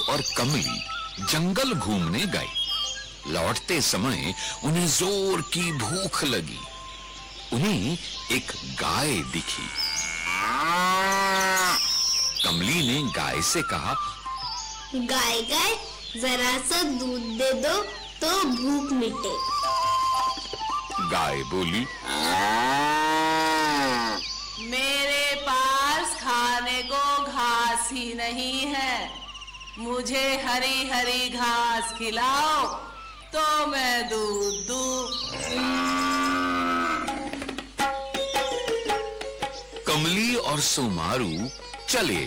और कमली जंगल घूमने गए। लौटते समय उन्हें जोर की भूख लगी। उन्हें एक गाय दिखी। कमली ने गाय से कहा, गाय गाय, जरा सा दूध दे दो तो भूख मिटे। गाय बोली, मेरे पास खाने को घास ही नहीं है, मुझे हरी हरी घास खिलाओ तो मैं दूध दूं। कमली और सुमारू चले